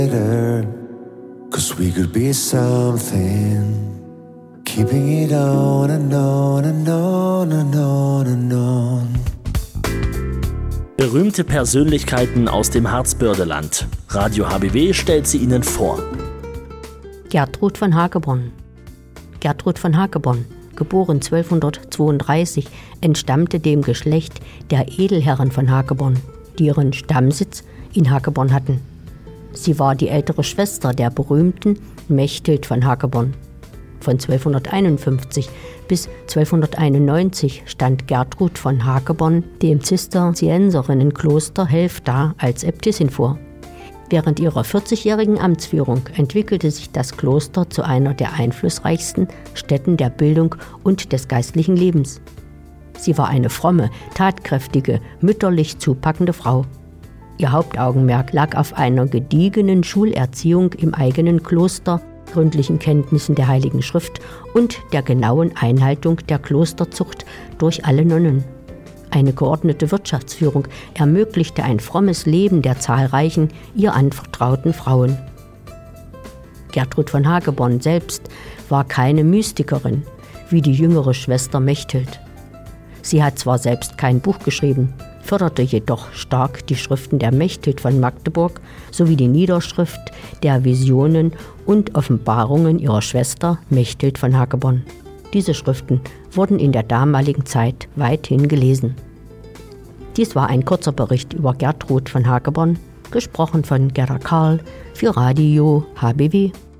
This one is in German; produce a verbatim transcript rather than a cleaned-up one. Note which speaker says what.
Speaker 1: 'Cause we could be something, keeping it on and on and on and on and on.
Speaker 2: Berühmte Persönlichkeiten aus dem Harzbördeland. Radio H B W stellt sie Ihnen vor.
Speaker 3: Gertrud von Hageborn. Gertrud von Hageborn, geboren zwölfhundertzweiunddreißig, entstammte dem Geschlecht der Edelherren von Hageborn, die ihren Stammsitz in Hageborn hatten. Sie war die ältere Schwester der berühmten Mechthild von Hageborn. Von zwölfhunderteinundfünfzig bis zwölfhunderteinundneunzig stand Gertrud von Hageborn dem Zisterzienserinnenkloster Helfta als Äbtissin vor. Während ihrer vierzigjährigen Amtsführung entwickelte sich das Kloster zu einer der einflussreichsten Stätten der Bildung und des geistlichen Lebens. Sie war eine fromme, tatkräftige, mütterlich zupackende Frau. Ihr Hauptaugenmerk lag auf einer gediegenen Schulerziehung im eigenen Kloster, gründlichen Kenntnissen der Heiligen Schrift und der genauen Einhaltung der Klosterzucht durch alle Nonnen. Eine geordnete Wirtschaftsführung ermöglichte ein frommes Leben der zahlreichen, ihr anvertrauten Frauen. Gertrud von Hageborn selbst war keine Mystikerin, wie die jüngere Schwester Mechthild. Sie hat zwar selbst kein Buch geschrieben, förderte jedoch stark die Schriften der Mechthild von Magdeburg sowie die Niederschrift der Visionen und Offenbarungen ihrer Schwester Mechthild von Hageborn. Diese Schriften wurden in der damaligen Zeit weithin gelesen. Dies war ein kurzer Bericht über Gertrud von Hageborn, gesprochen von Gerda Karl für Radio H B W.